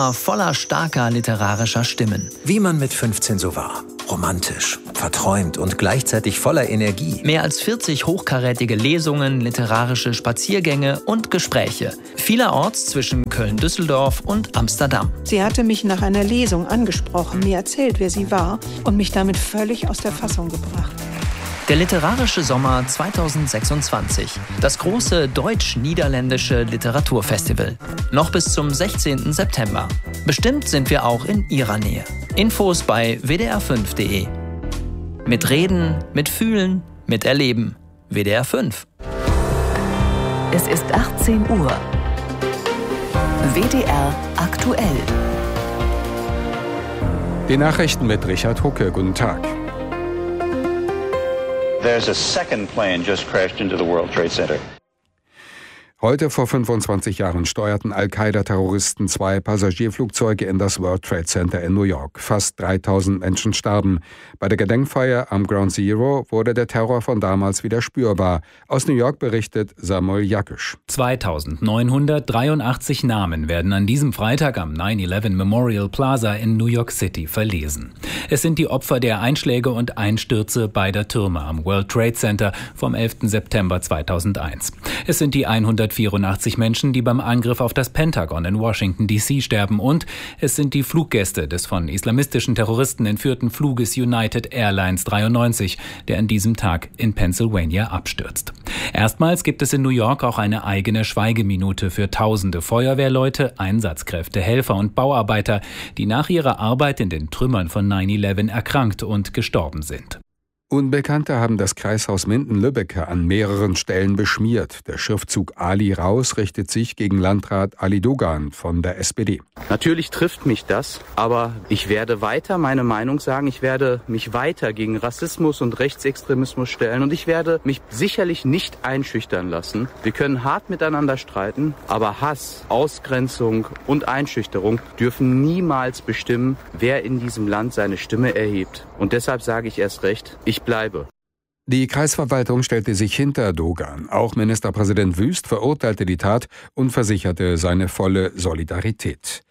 voller starker literarischer Stimmen. Wie man mit 15 so war. Romantisch, verträumt und gleichzeitig voller Energie. Mehr als 40 hochkarätige Lesungen, literarische Spaziergänge und Gespräche. Vielerorts zwischen Köln-Düsseldorf und Amsterdam. Sie hatte mich nach einer Lesung angesprochen, mir erzählt, wer sie war und mich damit völlig aus der Fassung gebracht. Der literarische Sommer 2026. Das große deutsch-niederländische Literaturfestival. Noch bis zum 16. September. Bestimmt sind wir auch in Ihrer Nähe. Infos bei wdr5.de. Mit Reden, mit Fühlen, mit Erleben. WDR 5. Es ist 18 Uhr. WDR aktuell. Die Nachrichten mit Richard Hucke. Guten Tag. There's a second plane just crashed into the World Trade Center. Heute vor 25 Jahren steuerten Al-Qaida-Terroristen 2 Passagierflugzeuge in das World Trade Center in New York. Fast 3000 Menschen starben. Bei der Gedenkfeier am Ground Zero wurde der Terror von damals wieder spürbar. Aus New York berichtet Samuel Jakisch. 2983 Namen werden an diesem Freitag am 9/11 Memorial Plaza in New York City verlesen. Es sind die Opfer der Einschläge und Einstürze beider Türme am World Trade Center vom 11. September 2001. Es sind die 184 Menschen, die beim Angriff auf das Pentagon in Washington D.C. sterben, und es sind die Fluggäste des von islamistischen Terroristen entführten Fluges United Airlines 93, der an diesem Tag in Pennsylvania abstürzt. Erstmals gibt es in New York auch eine eigene Schweigeminute für tausende Feuerwehrleute, Einsatzkräfte, Helfer und Bauarbeiter, die nach ihrer Arbeit in den Trümmern von 9/11 erkrankt und gestorben sind. Unbekannte haben das Kreishaus Minden-Lübbecke an mehreren Stellen beschmiert. Der Schriftzug Ali raus richtet sich gegen Landrat Ali Dogan von der SPD. Natürlich trifft mich das, aber ich werde weiter meine Meinung sagen. Ich werde mich weiter gegen Rassismus und Rechtsextremismus stellen und ich werde mich sicherlich nicht einschüchtern lassen. Wir können hart miteinander streiten, aber Hass, Ausgrenzung und Einschüchterung dürfen niemals bestimmen, wer in diesem Land seine Stimme erhebt. Und deshalb sage ich erst recht, ich bleibe. Die Kreisverwaltung stellte sich hinter Dogan. Auch Ministerpräsident Wüst verurteilte die Tat und versicherte seine volle Solidarität.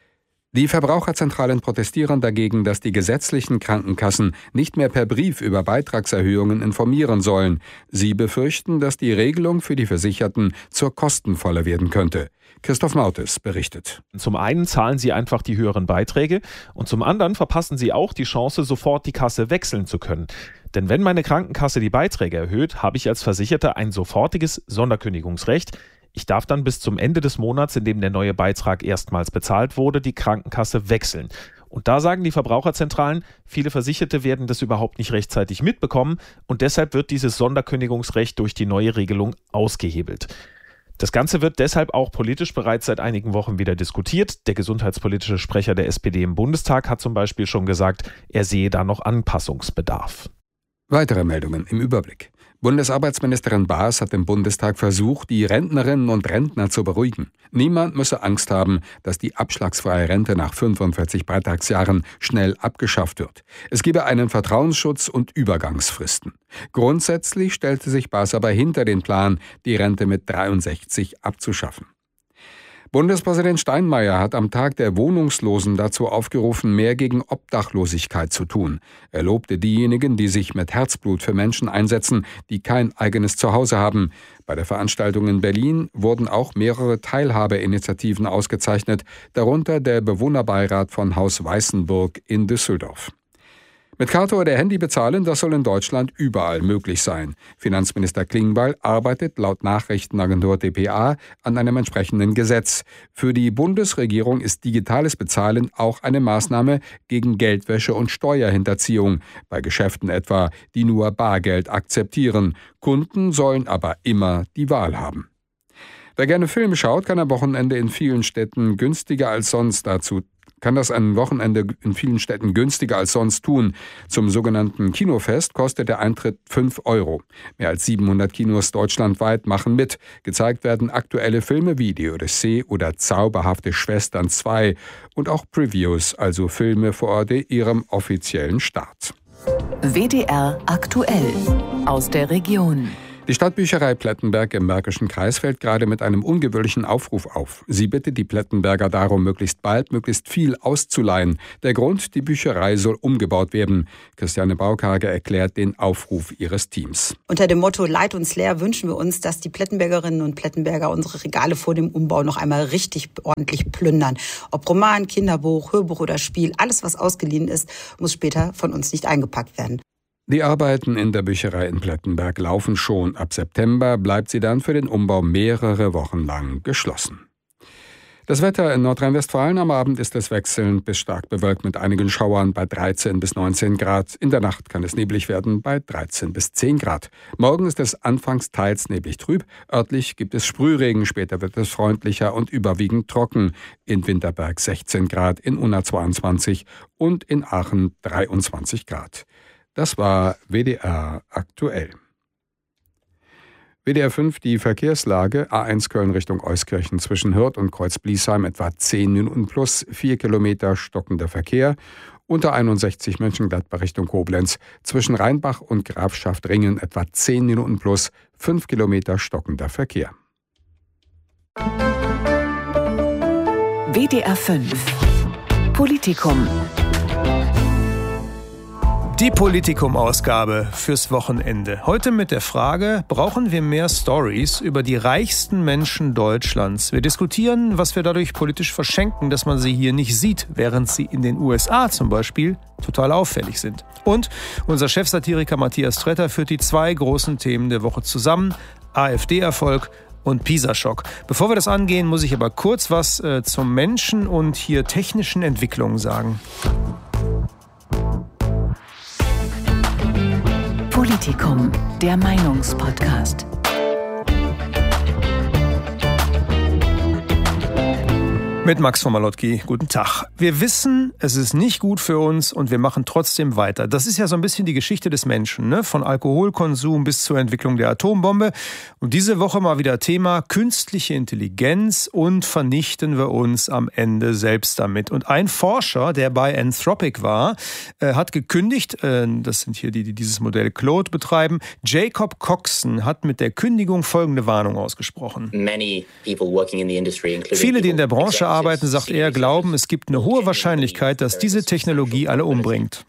Die Verbraucherzentralen protestieren dagegen, dass die gesetzlichen Krankenkassen nicht mehr per Brief über Beitragserhöhungen informieren sollen. Sie befürchten, dass die Regelung für die Versicherten zur Kostenfalle werden könnte. Christoph Mautes berichtet. Zum einen zahlen sie einfach die höheren Beiträge und zum anderen verpassen sie auch die Chance, sofort die Kasse wechseln zu können. Denn wenn meine Krankenkasse die Beiträge erhöht, habe ich als Versicherter ein sofortiges Sonderkündigungsrecht. Ich darf dann bis zum Ende des Monats, in dem der neue Beitrag erstmals bezahlt wurde, die Krankenkasse wechseln. Und da sagen die Verbraucherzentralen, viele Versicherte werden das überhaupt nicht rechtzeitig mitbekommen und deshalb wird dieses Sonderkündigungsrecht durch die neue Regelung ausgehebelt. Das Ganze wird deshalb auch politisch bereits seit einigen Wochen wieder diskutiert. Der gesundheitspolitische Sprecher der SPD im Bundestag hat zum Beispiel schon gesagt, er sehe da noch Anpassungsbedarf. Weitere Meldungen im Überblick. Bundesarbeitsministerin Baas hat im Bundestag versucht, die Rentnerinnen und Rentner zu beruhigen. Niemand müsse Angst haben, dass die abschlagsfreie Rente nach 45 Beitragsjahren schnell abgeschafft wird. Es gebe einen Vertrauensschutz und Übergangsfristen. Grundsätzlich stellte sich Baas aber hinter den Plan, die Rente mit 63 abzuschaffen. Bundespräsident Steinmeier hat am Tag der Wohnungslosen dazu aufgerufen, mehr gegen Obdachlosigkeit zu tun. Er lobte diejenigen, die sich mit Herzblut für Menschen einsetzen, die kein eigenes Zuhause haben. Bei der Veranstaltung in Berlin wurden auch mehrere Teilhabeinitiativen ausgezeichnet, darunter der Bewohnerbeirat von Haus Weißenburg in Düsseldorf. Mit Karte oder Handy bezahlen, das soll in Deutschland überall möglich sein. Finanzminister Klingbeil arbeitet laut Nachrichtenagentur dpa an einem entsprechenden Gesetz. Für die Bundesregierung ist digitales Bezahlen auch eine Maßnahme gegen Geldwäsche und Steuerhinterziehung, bei Geschäften etwa, die nur Bargeld akzeptieren. Kunden sollen aber immer die Wahl haben. Wer gerne Filme schaut, kann am Wochenende in vielen Städten günstiger als sonst tun. Zum sogenannten Kinofest kostet der Eintritt 5 €. Mehr als 700 Kinos deutschlandweit machen mit. Gezeigt werden aktuelle Filme wie Die Odyssee oder Zauberhafte Schwestern 2 und auch Previews, also Filme vor ihrem offiziellen Start. WDR aktuell aus der Region. Die Stadtbücherei Plettenberg im Märkischen Kreis fällt gerade mit einem ungewöhnlichen Aufruf auf. Sie bittet die Plettenberger darum, möglichst bald, möglichst viel auszuleihen. Der Grund, die Bücherei soll umgebaut werden. Christiane Baukage erklärt den Aufruf ihres Teams. Unter dem Motto Leid uns leer wünschen wir uns, dass die Plettenbergerinnen und Plettenberger unsere Regale vor dem Umbau noch einmal richtig ordentlich plündern. Ob Roman, Kinderbuch, Hörbuch oder Spiel, alles was ausgeliehen ist, muss später von uns nicht eingepackt werden. Die Arbeiten in der Bücherei in Plettenberg laufen schon. Ab September bleibt sie dann für den Umbau mehrere Wochen lang geschlossen. Das Wetter in Nordrhein-Westfalen: am Abend ist es wechselnd bis stark bewölkt mit einigen Schauern bei 13 bis 19 Grad. In der Nacht kann es neblig werden bei 13 bis 10 Grad. Morgen ist es anfangs teils neblig trüb. Örtlich gibt es Sprühregen, später wird es freundlicher und überwiegend trocken. In Winterberg 16 Grad, in Unna 22 und in Aachen 23 Grad. Das war WDR aktuell. WDR 5, die Verkehrslage: A1 Köln Richtung Euskirchen zwischen Hürth und Kreuz-Bliesheim etwa 10 Minuten plus, 4 Kilometer stockender Verkehr. Unter 61 Mönchengladbach Richtung Koblenz zwischen Rheinbach und Grafschaft-Ringen etwa 10 Minuten plus, 5 Kilometer stockender Verkehr. WDR 5 Politikum. Die Politikum-Ausgabe fürs Wochenende. Heute mit der Frage: Brauchen wir mehr Stories über die reichsten Menschen Deutschlands? Wir diskutieren, was wir dadurch politisch verschenken, dass man sie hier nicht sieht, während sie in den USA zum Beispiel total auffällig sind. Und unser Chefsatiriker Matthias Tretter führt die 2 großen Themen der Woche zusammen: AfD-Erfolg und PISA-Schock. Bevor wir das angehen, muss ich aber kurz was zum Menschen und hier technischen Entwicklungen sagen. Politikum, der Meinungspodcast. Mit Max von Malotki. Guten Tag. Wir wissen, es ist nicht gut für uns und wir machen trotzdem weiter. Das ist ja so ein bisschen die Geschichte des Menschen, ne? Von Alkoholkonsum bis zur Entwicklung der Atombombe. Und diese Woche mal wieder Thema künstliche Intelligenz, und vernichten wir uns am Ende selbst damit. Und ein Forscher, der bei Anthropic war, hat gekündigt, das sind hier die, die dieses Modell Claude betreiben, Jacob Coxon hat mit der Kündigung folgende Warnung ausgesprochen. Viele, die in der Branche arbeiten, sagt er, glauben, es gibt eine hohe Wahrscheinlichkeit, dass diese Technologie alle umbringt.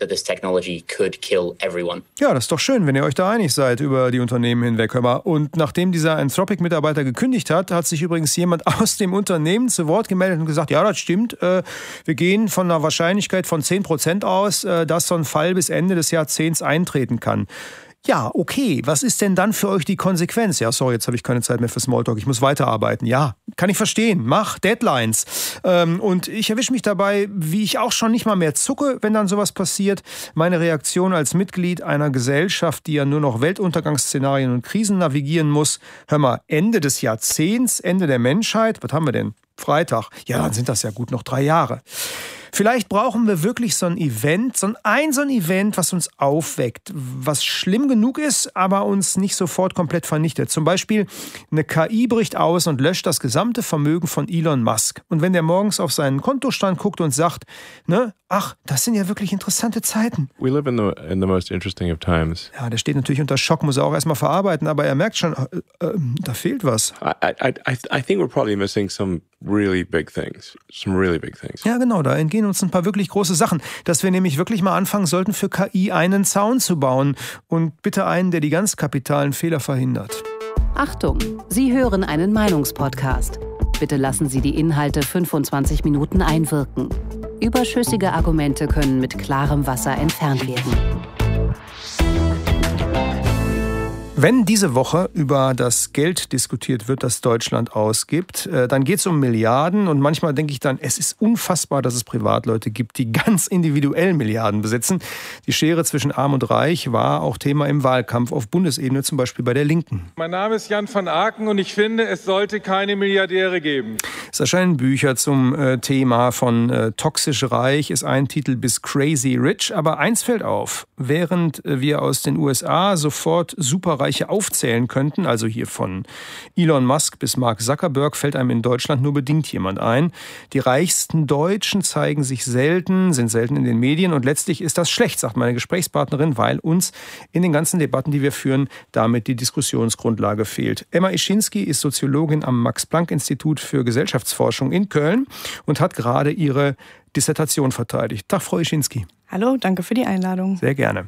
Ja, das ist doch schön, wenn ihr euch da einig seid über die Unternehmen hinweg. Hör mal. Und nachdem dieser Anthropic-Mitarbeiter gekündigt hat, hat sich übrigens jemand aus dem Unternehmen zu Wort gemeldet und gesagt, ja, das stimmt, wir gehen von einer Wahrscheinlichkeit von 10% aus, dass so ein Fall bis Ende des Jahrzehnts eintreten kann. Ja, okay, was ist denn dann für euch die Konsequenz? Ja, sorry, jetzt habe ich keine Zeit mehr für Smalltalk, ich muss weiterarbeiten. Ja, kann ich verstehen, mach Deadlines. Und ich erwische mich dabei, wie ich auch schon nicht mal mehr zucke, wenn dann sowas passiert. Meine Reaktion als Mitglied einer Gesellschaft, die ja nur noch Weltuntergangsszenarien und Krisen navigieren muss: Hör mal, Ende des Jahrzehnts, Ende der Menschheit, was haben wir denn? Freitag. Ja, dann sind das ja gut noch 3 Jahre. Vielleicht brauchen wir wirklich so ein Event, so ein Event, was uns aufweckt, was schlimm genug ist, aber uns nicht sofort komplett vernichtet. Zum Beispiel eine KI bricht aus und löscht das gesamte Vermögen von Elon Musk. Und wenn der morgens auf seinen Kontostand guckt und sagt, ne, ach, das sind ja wirklich interessante Zeiten. We live in the most interesting of times. Ja, der steht natürlich unter Schock, muss er auch erstmal verarbeiten, aber er merkt schon, da fehlt was. I think we're probably missing some really big things. Ja, genau, da entgehen uns ein paar wirklich große Sachen. Dass wir nämlich wirklich mal anfangen sollten, für KI einen Zaun zu bauen. Und bitte einen, der die ganz kapitalen Fehler verhindert. Achtung, Sie hören einen Meinungspodcast. Bitte lassen Sie die Inhalte 25 Minuten einwirken. Überschüssige Argumente können mit klarem Wasser entfernt werden. Wenn diese Woche über das Geld diskutiert wird, das Deutschland ausgibt, dann geht es um Milliarden, und manchmal denke ich dann, es ist unfassbar, dass es Privatleute gibt, die ganz individuell Milliarden besitzen. Die Schere zwischen Arm und Reich war auch Thema im Wahlkampf auf Bundesebene, zum Beispiel bei der Linken. Mein Name ist Jan van Aken und ich finde, es sollte keine Milliardäre geben. Es erscheinen Bücher zum Thema, von Toxisch Reich ist ein Titel bis Crazy Rich, aber eins fällt auf: während wir aus den USA sofort Superreiche aufzählen könnten, also hier von Elon Musk bis Mark Zuckerberg, fällt einem in Deutschland nur bedingt jemand ein. Die reichsten Deutschen zeigen sich selten, sind selten in den Medien und letztlich ist das schlecht, sagt meine Gesprächspartnerin, weil uns in den ganzen Debatten, die wir führen, damit die Diskussionsgrundlage fehlt. Emma Ischinski ist Soziologin am Max-Planck-Institut für Gesellschaftsforschung in Köln und hat gerade ihre Dissertation verteidigt. Tag, Frau Ischinski. Hallo, danke für die Einladung. Sehr gerne.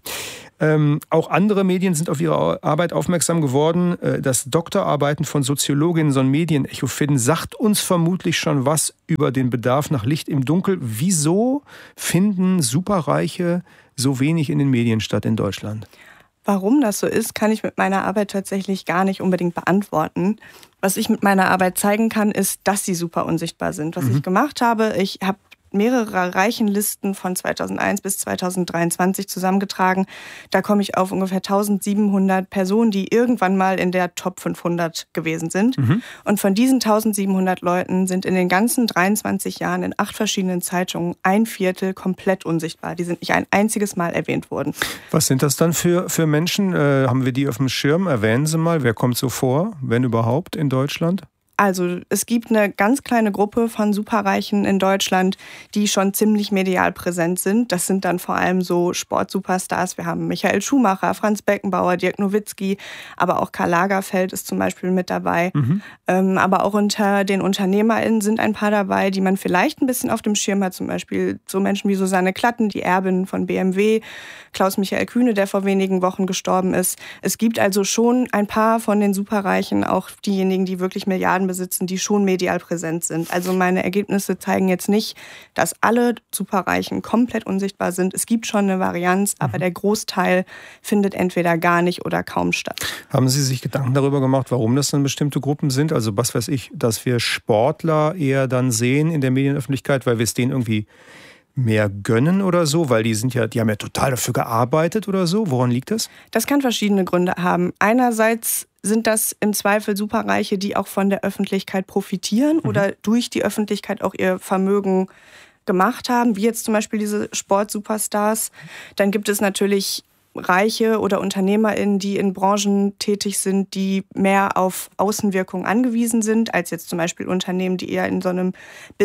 Auch andere Medien sind auf ihre Arbeit aufmerksam geworden. Das Doktorarbeiten von Soziologinnen, so ein Medienecho finden, sagt uns vermutlich schon was über den Bedarf nach Licht im Dunkel. Wieso finden Superreiche so wenig in den Medien statt in Deutschland? Warum das so ist, kann ich mit meiner Arbeit tatsächlich gar nicht unbedingt beantworten. Was ich mit meiner Arbeit zeigen kann, ist, dass sie super unsichtbar sind. Was ich gemacht habe, ich habe mehrere Reichenlisten von 2001 bis 2023 zusammengetragen. Da komme ich auf ungefähr 1700 Personen, die irgendwann mal in der Top 500 gewesen sind. Und von diesen 1700 Leuten sind in den ganzen 23 Jahren in 8 verschiedenen Zeitungen 1/4 komplett unsichtbar. Die sind nicht ein einziges Mal erwähnt worden. Was sind das dann für Menschen? Haben wir die auf dem Schirm? Erwähnen Sie mal, wer kommt so vor, wenn überhaupt, in Deutschland? Also es gibt eine ganz kleine Gruppe von Superreichen in Deutschland, die schon ziemlich medial präsent sind. Das sind dann vor allem so Sportsuperstars. Wir haben Michael Schumacher, Franz Beckenbauer, Dirk Nowitzki, aber auch Karl Lagerfeld ist zum Beispiel mit dabei. Aber auch unter den UnternehmerInnen sind ein paar dabei, die man vielleicht ein bisschen auf dem Schirm hat. Zum Beispiel so Menschen wie Susanne Klatten, die Erbin von BMW, Klaus-Michael Kühne, der vor wenigen Wochen gestorben ist. Es gibt also schon ein paar von den Superreichen, auch diejenigen, die wirklich Milliarden besitzen, die schon medial präsent sind. Also meine Ergebnisse zeigen jetzt nicht, dass alle Superreichen komplett unsichtbar sind. Es gibt schon eine Varianz, aber der Großteil findet entweder gar nicht oder kaum statt. Haben Sie sich Gedanken darüber gemacht, warum das dann bestimmte Gruppen sind? Also was weiß ich, dass wir Sportler eher dann sehen in der Medienöffentlichkeit, weil wir es denen irgendwie mehr gönnen oder so? Weil die haben ja total dafür gearbeitet oder so. Woran liegt das? Das kann verschiedene Gründe haben. Einerseits sind das im Zweifel Superreiche, die auch von der Öffentlichkeit profitieren oder durch die Öffentlichkeit auch ihr Vermögen gemacht haben, wie jetzt zum Beispiel diese Sportsuperstars. Dann gibt es natürlich Reiche oder UnternehmerInnen, die in Branchen tätig sind, die mehr auf Außenwirkung angewiesen sind, als jetzt zum Beispiel Unternehmen, die eher in so einem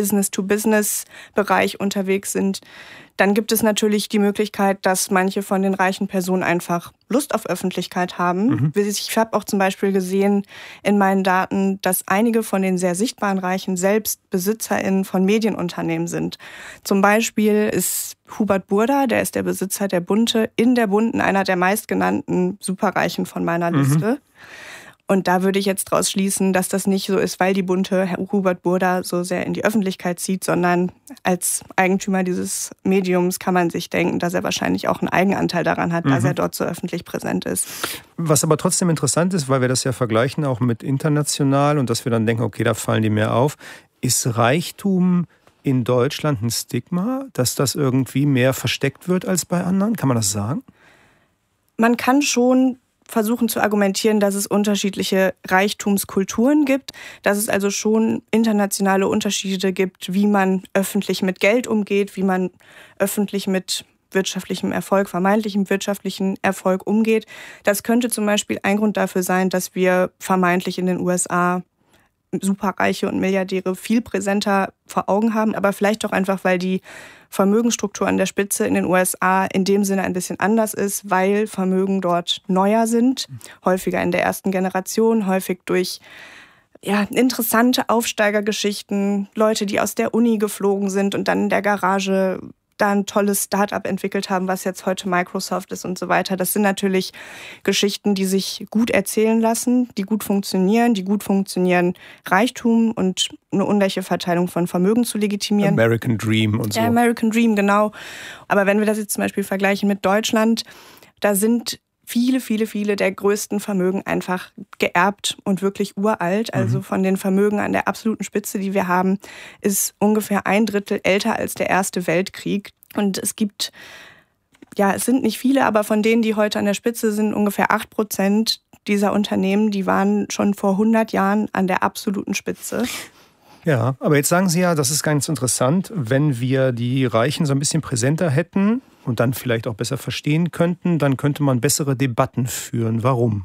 Business-to-Business-Bereich unterwegs sind. Dann gibt es natürlich die Möglichkeit, dass manche von den reichen Personen einfach Lust auf Öffentlichkeit haben. Ich habe auch zum Beispiel gesehen in meinen Daten, dass einige von den sehr sichtbaren Reichen selbst BesitzerInnen von Medienunternehmen sind. Zum Beispiel ist Hubert Burda, der ist der Besitzer der Bunte, in der Bunten einer der meistgenannten Superreichen von meiner Liste. Und da würde ich jetzt draus schließen, dass das nicht so ist, weil die Bunte Hubert Burda so sehr in die Öffentlichkeit zieht, sondern als Eigentümer dieses Mediums kann man sich denken, dass er wahrscheinlich auch einen Eigenanteil daran hat, dass er dort so öffentlich präsent ist. Was aber trotzdem interessant ist, weil wir das ja vergleichen auch mit international und dass wir dann denken, okay, da fallen die mehr auf, ist Reichtum in Deutschland ein Stigma, dass das irgendwie mehr versteckt wird als bei anderen? Kann man das sagen? Man kann schon versuchen zu argumentieren, dass es unterschiedliche Reichtumskulturen gibt, dass es also schon internationale Unterschiede gibt, wie man öffentlich mit Geld umgeht, wie man öffentlich mit wirtschaftlichem Erfolg, vermeintlichem wirtschaftlichen Erfolg umgeht. Das könnte zum Beispiel ein Grund dafür sein, dass wir vermeintlich in den USA Superreiche und Milliardäre viel präsenter vor Augen haben, aber vielleicht auch einfach, weil die Vermögensstruktur an der Spitze in den USA in dem Sinne ein bisschen anders ist, weil Vermögen dort neuer sind, häufiger in der ersten Generation, häufig durch interessante Aufsteigergeschichten, Leute, die aus der Uni geflogen sind und dann in der Garage da ein tolles Start-up entwickelt haben, was jetzt heute Microsoft ist und so weiter. Das sind natürlich Geschichten, die sich gut erzählen lassen, die gut funktionieren, Reichtum und eine ungleiche Verteilung von Vermögen zu legitimieren. American Dream und so. Der American Dream, genau. Aber wenn wir das jetzt zum Beispiel vergleichen mit Deutschland, da sind viele der größten Vermögen einfach geerbt und wirklich uralt. Also von den Vermögen an der absoluten Spitze, die wir haben, ist ungefähr 1/3 älter als der Erste Weltkrieg. Und es gibt, es sind nicht viele, aber von denen, die heute an der Spitze sind, ungefähr 8% dieser Unternehmen, die waren schon vor 100 Jahren an der absoluten Spitze. Ja, aber jetzt sagen Sie ja, das ist ganz interessant, wenn wir die Reichen so ein bisschen präsenter hätten, und dann vielleicht auch besser verstehen könnten, dann könnte man bessere Debatten führen. Warum?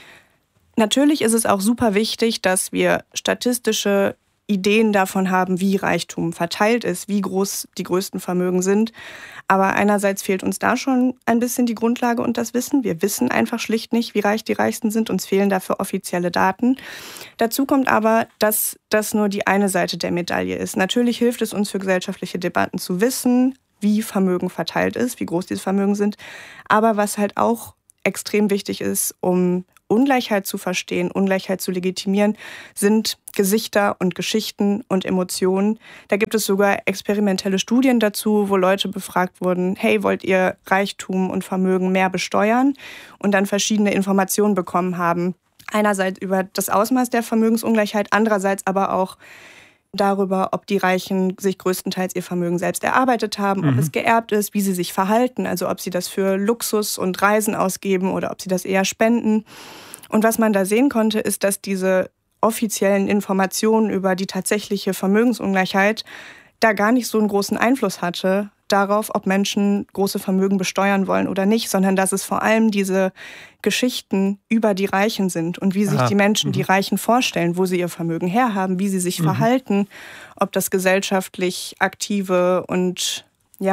Natürlich ist es auch super wichtig, dass wir statistische Ideen davon haben, wie Reichtum verteilt ist, wie groß die größten Vermögen sind. Aber einerseits fehlt uns da schon ein bisschen die Grundlage und das Wissen. Wir wissen einfach schlicht nicht, wie reich die Reichsten sind. Uns fehlen dafür offizielle Daten. Dazu kommt aber, dass das nur die eine Seite der Medaille ist. Natürlich hilft es uns für gesellschaftliche Debatten zu wissen, wie Vermögen verteilt ist, wie groß diese Vermögen sind. Aber was halt auch extrem wichtig ist, um Ungleichheit zu verstehen, Ungleichheit zu legitimieren, sind Gesichter und Geschichten und Emotionen. Da gibt es sogar experimentelle Studien dazu, wo Leute befragt wurden, hey, wollt ihr Reichtum und Vermögen mehr besteuern? Und dann verschiedene Informationen bekommen haben. Einerseits über das Ausmaß der Vermögensungleichheit, andererseits aber auch darüber, ob die Reichen sich größtenteils ihr Vermögen selbst erarbeitet haben, ob es geerbt ist, wie sie sich verhalten, also ob sie das für Luxus und Reisen ausgeben oder ob sie das eher spenden. Und was man da sehen konnte, ist, dass diese offiziellen Informationen über die tatsächliche Vermögensungleichheit da gar nicht so einen großen Einfluss hatte darauf, ob Menschen große Vermögen besteuern wollen oder nicht, sondern dass es vor allem diese Geschichten über die Reichen sind und wie sich die Menschen die Reichen vorstellen, wo sie ihr Vermögen herhaben, wie sie sich verhalten, ob das gesellschaftlich aktive und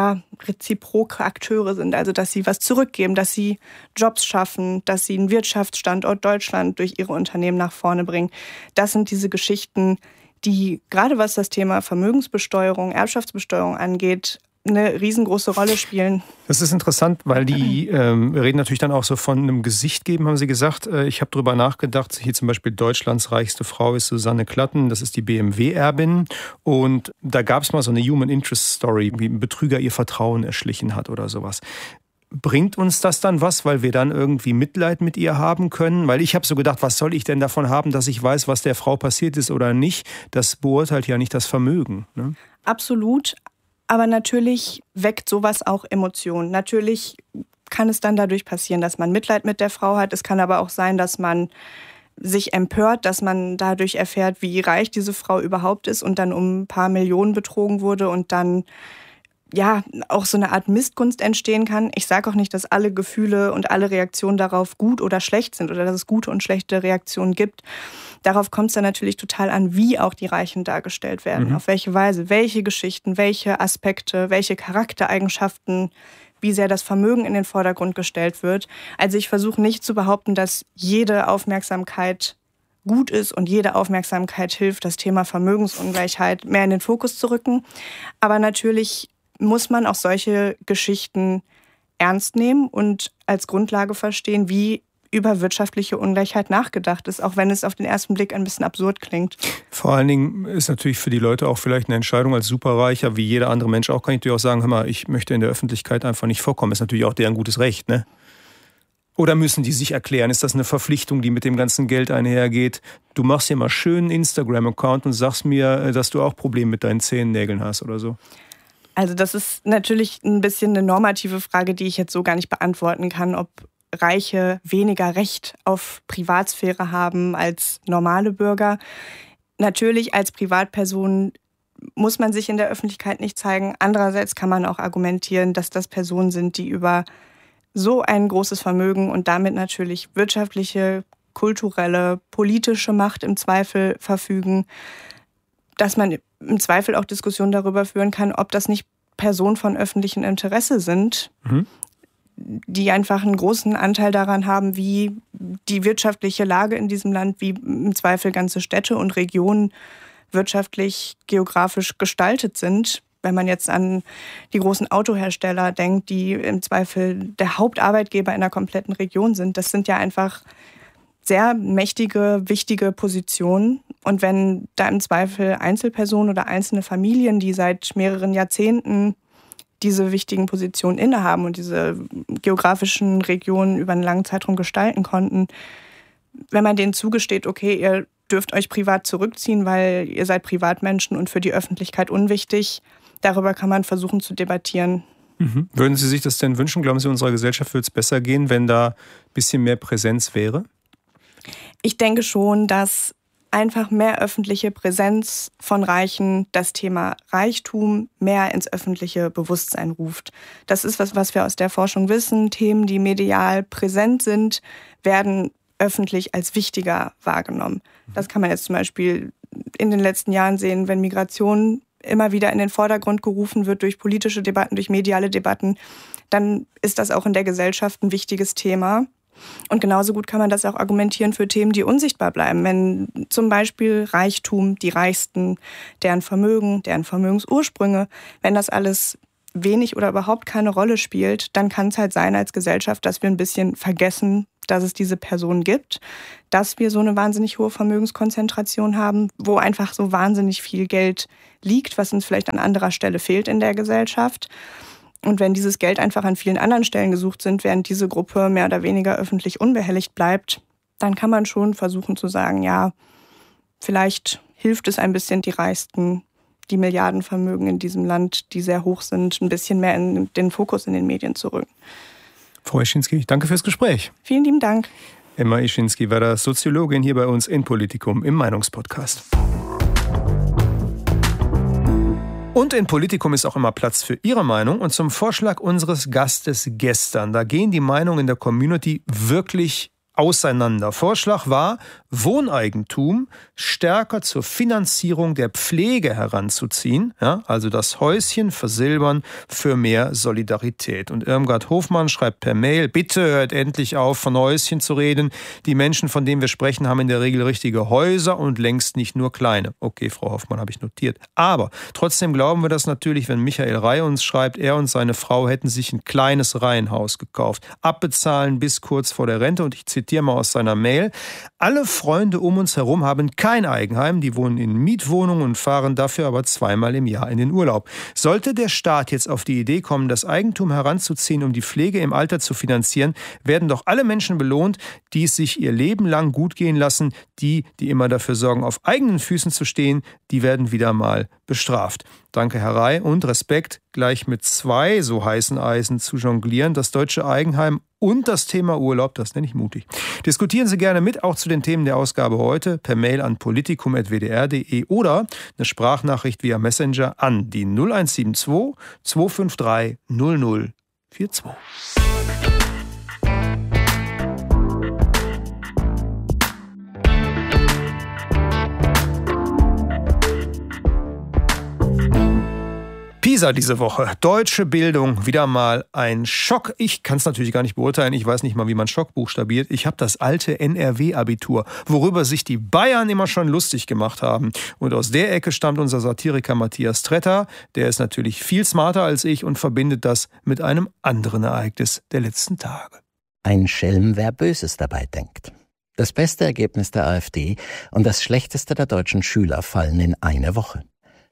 reziproke Akteure sind, also dass sie was zurückgeben, dass sie Jobs schaffen, dass sie einen Wirtschaftsstandort Deutschland durch ihre Unternehmen nach vorne bringen. Das sind diese Geschichten, die gerade was das Thema Vermögensbesteuerung, Erbschaftsbesteuerung angeht, eine riesengroße Rolle spielen. Das ist interessant, weil die reden natürlich dann auch so von einem Gesicht geben, haben sie gesagt. Ich habe darüber nachgedacht, hier zum Beispiel Deutschlands reichste Frau ist Susanne Klatten, das ist die BMW-Erbin. Und da gab es mal so eine Human Interest Story, wie ein Betrüger ihr Vertrauen erschlichen hat oder sowas. Bringt uns das dann was, weil wir dann irgendwie Mitleid mit ihr haben können? Weil ich habe so gedacht, was soll ich denn davon haben, dass ich weiß, was der Frau passiert ist oder nicht? Das beurteilt ja nicht das Vermögen. Ne? Absolut. Aber natürlich weckt sowas auch Emotionen. Natürlich kann es dann dadurch passieren, dass man Mitleid mit der Frau hat. Es kann aber auch sein, dass man sich empört, dass man dadurch erfährt, wie reich diese Frau überhaupt ist und dann um ein paar Millionen betrogen wurde und dann auch so eine Art Missgunst entstehen kann. Ich sage auch nicht, dass alle Gefühle und alle Reaktionen darauf gut oder schlecht sind oder dass es gute und schlechte Reaktionen gibt. Darauf kommt es dann natürlich total an, wie auch die Reichen dargestellt werden. Auf welche Weise, welche Geschichten, welche Aspekte, welche Charaktereigenschaften, wie sehr das Vermögen in den Vordergrund gestellt wird. Also ich versuche nicht zu behaupten, dass jede Aufmerksamkeit gut ist und jede Aufmerksamkeit hilft, das Thema Vermögensungleichheit mehr in den Fokus zu rücken. Aber natürlich muss man auch solche Geschichten ernst nehmen und als Grundlage verstehen, wie über wirtschaftliche Ungleichheit nachgedacht ist, auch wenn es auf den ersten Blick ein bisschen absurd klingt. Vor allen Dingen ist natürlich für die Leute auch vielleicht eine Entscheidung als Superreicher, wie jeder andere Mensch auch, kann ich natürlich auch sagen, hör mal, ich möchte in der Öffentlichkeit einfach nicht vorkommen. Ist natürlich auch deren gutes Recht, ne? Oder müssen die sich erklären? Ist das eine Verpflichtung, die mit dem ganzen Geld einhergeht? Du machst dir mal schön einen Instagram-Account und sagst mir, dass du auch Probleme mit deinen Zehennägeln hast oder so. Also das ist natürlich ein bisschen eine normative Frage, die ich jetzt so gar nicht beantworten kann, ob Reiche weniger Recht auf Privatsphäre haben als normale Bürger. Natürlich als Privatperson muss man sich in der Öffentlichkeit nicht zeigen. Andererseits kann man auch argumentieren, dass das Personen sind, die über so ein großes Vermögen und damit natürlich wirtschaftliche, kulturelle, politische Macht im Zweifel verfügen, dass man im Zweifel auch Diskussionen darüber führen kann, ob das nicht Personen von öffentlichem Interesse sind, die einfach einen großen Anteil daran haben, wie die wirtschaftliche Lage in diesem Land, wie im Zweifel ganze Städte und Regionen wirtschaftlich, geografisch gestaltet sind. Wenn man jetzt an die großen Autohersteller denkt, die im Zweifel der Hauptarbeitgeber in der kompletten Region sind, das sind ja einfach sehr mächtige, wichtige Positionen. Und wenn da im Zweifel Einzelpersonen oder einzelne Familien, die seit mehreren Jahrzehnten diese wichtigen Positionen innehaben und diese geografischen Regionen über einen langen Zeitraum gestalten konnten, wenn man denen zugesteht, okay, ihr dürft euch privat zurückziehen, weil ihr seid Privatmenschen und für die Öffentlichkeit unwichtig, darüber kann man versuchen zu debattieren. Würden Sie sich das denn wünschen? Glauben Sie, unserer Gesellschaft würde es besser gehen, wenn da ein bisschen mehr Präsenz wäre? Ich denke schon, dass einfach mehr öffentliche Präsenz von Reichen das Thema Reichtum mehr ins öffentliche Bewusstsein ruft. Das ist was wir aus der Forschung wissen. Themen, die medial präsent sind, werden öffentlich als wichtiger wahrgenommen. Das kann man jetzt zum Beispiel in den letzten Jahren sehen, wenn Migration immer wieder in den Vordergrund gerufen wird durch politische Debatten, durch mediale Debatten, dann ist das auch in der Gesellschaft ein wichtiges Thema. Und genauso gut kann man das auch argumentieren für Themen, die unsichtbar bleiben. Wenn zum Beispiel Reichtum, die Reichsten, deren Vermögen, deren Vermögensursprünge, wenn das alles wenig oder überhaupt keine Rolle spielt, dann kann es halt sein als Gesellschaft, dass wir ein bisschen vergessen, dass es diese Personen gibt, dass wir so eine wahnsinnig hohe Vermögenskonzentration haben, wo einfach so wahnsinnig viel Geld liegt, was uns vielleicht an anderer Stelle fehlt in der Gesellschaft. Und wenn dieses Geld einfach an vielen anderen Stellen gesucht sind, während diese Gruppe mehr oder weniger öffentlich unbehelligt bleibt, dann kann man schon versuchen zu sagen, ja, vielleicht hilft es ein bisschen, die Reichsten, die Milliardenvermögen in diesem Land, die sehr hoch sind, ein bisschen mehr in den Fokus in den Medien zu rücken. Frau Ischinski, danke fürs Gespräch. Vielen lieben Dank. Emma Ischinski war da Soziologin hier bei uns in Politikum im Meinungspodcast. Und in Politikum ist auch immer Platz für Ihre Meinung und zum Vorschlag unseres Gastes gestern. Da gehen die Meinungen in der Community wirklich auseinander. Vorschlag war, Wohneigentum stärker zur Finanzierung der Pflege heranzuziehen, ja, also das Häuschen versilbern für mehr Solidarität. Und Irmgard Hofmann schreibt per Mail, bitte hört endlich auf, von Häuschen zu reden. Die Menschen, von denen wir sprechen, haben in der Regel richtige Häuser und längst nicht nur kleine. Okay, Frau Hoffmann, habe ich notiert. Aber trotzdem glauben wir das natürlich, wenn Michael Rey uns schreibt, er und seine Frau hätten sich ein kleines Reihenhaus gekauft. Abbezahlen bis kurz vor der Rente und ich zitiere mal aus seiner Mail. Alle Freunde um uns herum haben kein Eigenheim, die wohnen in Mietwohnungen und fahren dafür aber zweimal im Jahr in den Urlaub. Sollte der Staat jetzt auf die Idee kommen, das Eigentum heranzuziehen, um die Pflege im Alter zu finanzieren, werden doch alle Menschen belohnt, die es sich ihr Leben lang gut gehen lassen. Die immer dafür sorgen, auf eigenen Füßen zu stehen, die werden wieder mal bestraft. Danke, Herr Rey, und Respekt, gleich mit 2 so heißen Eisen zu jonglieren. Das deutsche Eigenheim und das Thema Urlaub, das nenne ich mutig. Diskutieren Sie gerne mit, auch zu den Themen der Ausgabe heute, per Mail an politikum@wdr.de oder eine Sprachnachricht via Messenger an die 0172 253 0042. PISA diese Woche. Deutsche Bildung, wieder mal ein Schock. Ich kann es natürlich gar nicht beurteilen. Ich weiß nicht mal, wie man Schock buchstabiert. Ich habe das alte NRW-Abitur, worüber sich die Bayern immer schon lustig gemacht haben. Und aus der Ecke stammt unser Satiriker Matthias Tretter. Der ist natürlich viel smarter als ich und verbindet das mit einem anderen Ereignis der letzten Tage. Ein Schelm, wer Böses dabei denkt. Das beste Ergebnis der AfD und das schlechteste der deutschen Schüler fallen in eine Woche.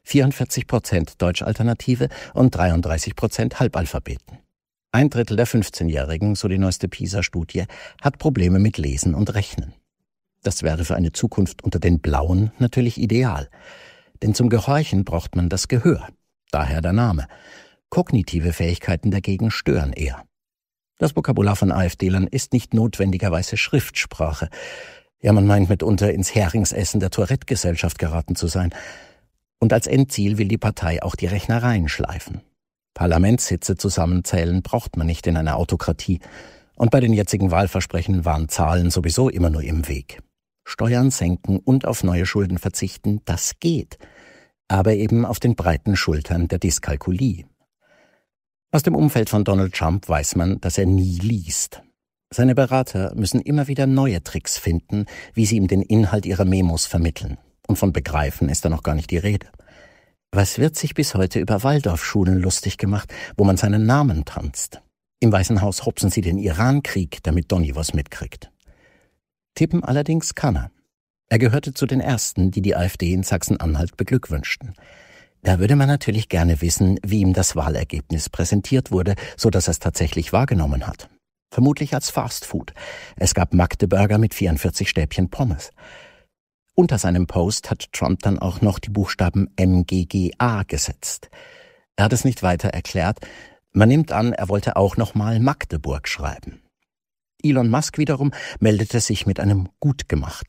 44% Deutschalternative und 33% Halbalphabeten. 1/3 der 15-Jährigen, so die neueste PISA-Studie, hat Probleme mit Lesen und Rechnen. Das wäre für eine Zukunft unter den Blauen natürlich ideal. Denn zum Gehorchen braucht man das Gehör. Daher der Name. Kognitive Fähigkeiten dagegen stören eher. Das Vokabular von AfD-Lern ist nicht notwendigerweise Schriftsprache. Ja, man meint mitunter ins Heringsessen der Tourette-Gesellschaft geraten zu sein. Und als Endziel will die Partei auch die Rechnereien schleifen. Parlamentssitze zusammenzählen braucht man nicht in einer Autokratie. Und bei den jetzigen Wahlversprechen waren Zahlen sowieso immer nur im Weg. Steuern senken und auf neue Schulden verzichten, das geht. Aber eben auf den breiten Schultern der Dyskalkulie. Aus dem Umfeld von Donald Trump weiß man, dass er nie liest. Seine Berater müssen immer wieder neue Tricks finden, wie sie ihm den Inhalt ihrer Memos vermitteln. Und von Begreifen ist da noch gar nicht die Rede. Was wird sich bis heute über Waldorfschulen lustig gemacht, wo man seinen Namen tanzt? Im Weißen Haus hopsen sie den Irankrieg, damit Donny was mitkriegt. Tippen allerdings kann er. Er gehörte zu den Ersten, die die AfD in Sachsen-Anhalt beglückwünschten. Da würde man natürlich gerne wissen, wie ihm das Wahlergebnis präsentiert wurde, so dass er es tatsächlich wahrgenommen hat. Vermutlich als Fastfood. Es gab Magdeburger mit 44 Stäbchen Pommes. Unter seinem Post hat Trump dann auch noch die Buchstaben MGGA gesetzt. Er hat es nicht weiter erklärt. Man nimmt an, er wollte auch nochmal Magdeburg schreiben. Elon Musk wiederum meldete sich mit einem Gut gemacht.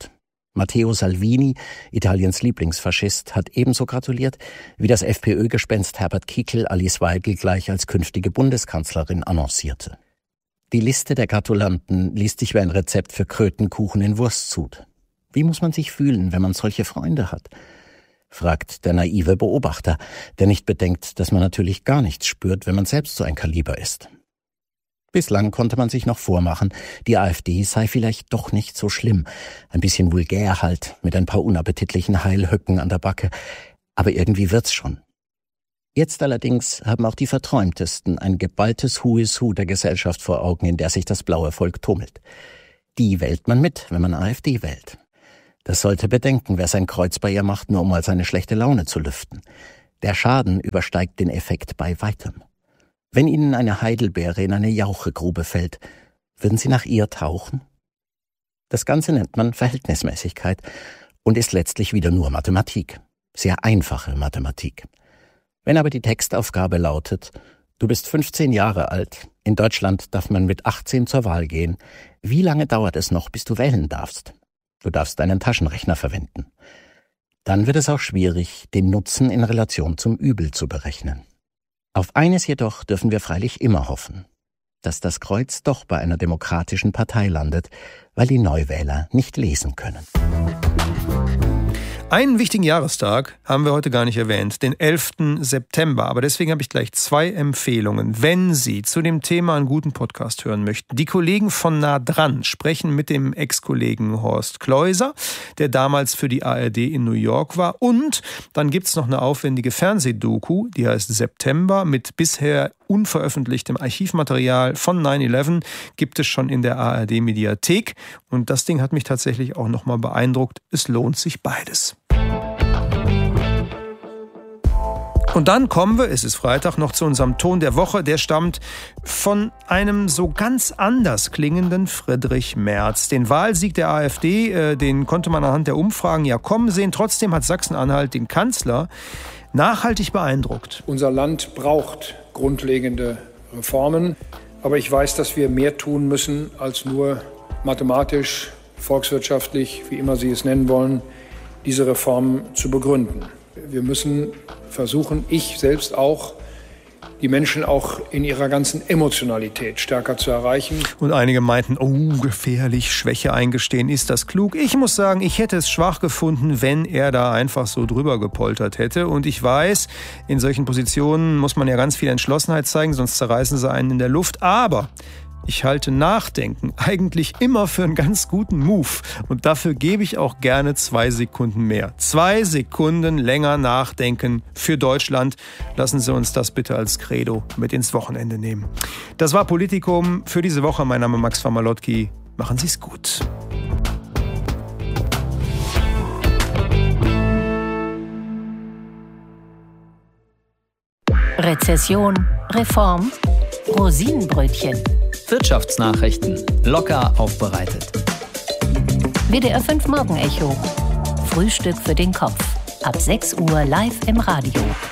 Matteo Salvini, Italiens Lieblingsfaschist, hat ebenso gratuliert, wie das FPÖ-Gespenst Herbert Kickl Alice Weidel gleich als künftige Bundeskanzlerin annoncierte. Die Liste der Gratulanten liest sich wie ein Rezept für Krötenkuchen in Wurstsud. Wie muss man sich fühlen, wenn man solche Freunde hat? Fragt der naive Beobachter, der nicht bedenkt, dass man natürlich gar nichts spürt, wenn man selbst so ein Kaliber ist. Bislang konnte man sich noch vormachen, die AfD sei vielleicht doch nicht so schlimm. Ein bisschen vulgär halt, mit ein paar unappetitlichen Heilhöcken an der Backe. Aber irgendwie wird's schon. Jetzt allerdings haben auch die Verträumtesten ein geballtes Who is Who der Gesellschaft vor Augen, in der sich das blaue Volk tummelt. Die wählt man mit, wenn man AfD wählt. Das sollte bedenken, wer sein Kreuz bei ihr macht, nur um mal seine schlechte Laune zu lüften. Der Schaden übersteigt den Effekt bei weitem. Wenn Ihnen eine Heidelbeere in eine Jauchegrube fällt, würden Sie nach ihr tauchen? Das Ganze nennt man Verhältnismäßigkeit und ist letztlich wieder nur Mathematik. Sehr einfache Mathematik. Wenn aber die Textaufgabe lautet, du bist 15 Jahre alt, in Deutschland darf man mit 18 zur Wahl gehen, wie lange dauert es noch, bis du wählen darfst? Du darfst deinen Taschenrechner verwenden. Dann wird es auch schwierig, den Nutzen in Relation zum Übel zu berechnen. Auf eines jedoch dürfen wir freilich immer hoffen, dass das Kreuz doch bei einer demokratischen Partei landet, weil die Neuwähler nicht lesen können. Einen wichtigen Jahrestag haben wir heute gar nicht erwähnt, den 11. September. Aber deswegen habe ich gleich 2 Empfehlungen. Wenn Sie zu dem Thema einen guten Podcast hören möchten. Die Kollegen von Nah dran sprechen mit dem Ex-Kollegen Horst Kleuser, der damals für die ARD in New York war. Und dann gibt es noch eine aufwendige Fernsehdoku, die heißt September, mit bisher unveröffentlichtem Archivmaterial von 9/11 gibt es schon in der ARD-Mediathek. Und das Ding hat mich tatsächlich auch nochmal beeindruckt. Es lohnt sich beides. Und dann kommen wir, es ist Freitag, noch zu unserem Ton der Woche. Der stammt von einem so ganz anders klingenden Friedrich Merz. Den Wahlsieg der AfD, den konnte man anhand der Umfragen ja kommen sehen. Trotzdem hat Sachsen-Anhalt den Kanzler nachhaltig beeindruckt. Unser Land braucht grundlegende Reformen. Aber ich weiß, dass wir mehr tun müssen, als nur mathematisch, volkswirtschaftlich, wie immer Sie es nennen wollen, diese Reformen zu begründen. Wir müssen versuchen, ich selbst auch, die Menschen auch in ihrer ganzen Emotionalität stärker zu erreichen. Und einige meinten, oh, gefährlich, Schwäche eingestehen, ist das klug? Ich muss sagen, ich hätte es schwach gefunden, wenn er da einfach so drüber gepoltert hätte. Und ich weiß, in solchen Positionen muss man ja ganz viel Entschlossenheit zeigen, sonst zerreißen sie einen in der Luft. Aber ich halte Nachdenken eigentlich immer für einen ganz guten Move. Und dafür gebe ich auch gerne 2 Sekunden mehr. 2 Sekunden länger nachdenken für Deutschland. Lassen Sie uns das bitte als Credo mit ins Wochenende nehmen. Das war Politikum für diese Woche. Mein Name ist Max von Malotki. Machen Sie es gut. Rezession, Reform, Rosinenbrötchen. Wirtschaftsnachrichten locker aufbereitet. WDR 5 Morgenecho. Frühstück für den Kopf. Ab 6 Uhr live im Radio.